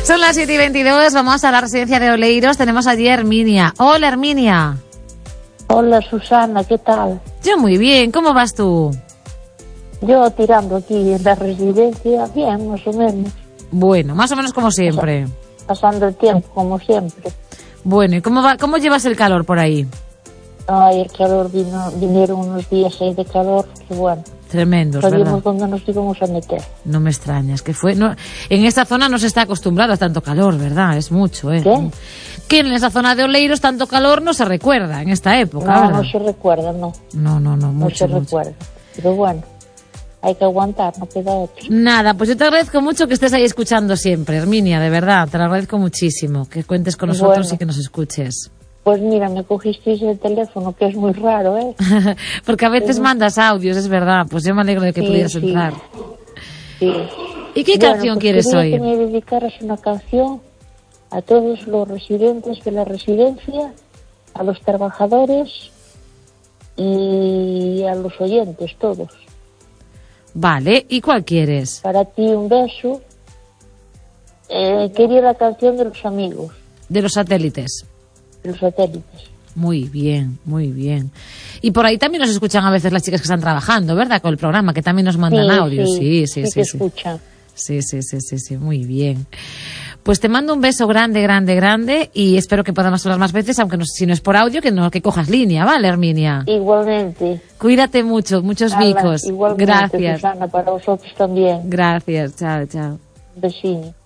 Son las 7:22, vamos a la residencia de Oleiros. Tenemos allí a Herminia. Hola, Herminia. Hola, Susana, ¿qué tal? Yo muy bien, ¿cómo vas tú? Yo tirando aquí en la residencia, bien, más o menos. Bueno, más o menos como siempre. Pasando el tiempo, como siempre. Bueno, ¿y cómo llevas el calor por ahí? Ay, el calor, vinieron unos días ahí de calor, que bueno. Tremendos, Sabíamos ¿verdad? dónde nos íbamos a meter. No me extrañas, en esta zona no se está acostumbrado a tanto calor, ¿verdad? Es mucho, ¿eh? ¿Qué? Que en esa zona de Oleiros tanto calor no se recuerda en esta época, No, ¿verdad? no se recuerda, no. No, No mucho, se recuerda. Pero bueno, hay que aguantar, no queda otro. Nada, pues yo te agradezco mucho que estés ahí escuchando siempre, Herminia, de verdad, te lo agradezco muchísimo, que cuentes con nosotros y que nos escuches. Pues mira, me cogisteis el teléfono, que es muy raro, ¿eh? Porque a veces mandas audios, es verdad, pues yo me alegro de que pudieras entrar. Sí. ¿Y qué canción quieres quería hoy? que me dedicaras una canción a todos los residentes de la residencia, a los trabajadores y a los oyentes, todos. Vale, ¿y cuál quieres? Para ti un beso. Quería la canción de los amigos, De los satélites. de los satélites. Muy bien, muy bien. Y por ahí también nos escuchan a veces las chicas que están trabajando, ¿verdad? Con el programa, que también nos mandan audios. Sí. que escuchan. Sí, muy bien. Pues te mando un beso grande, grande, grande y espero que podamos hablar más veces, aunque si no es por audio, que cojas línea, ¿vale, Herminia? Igualmente. Cuídate mucho, muchos bicos. Igualmente, Gracias. Susana, para vosotros también. Gracias, chao. Un besín.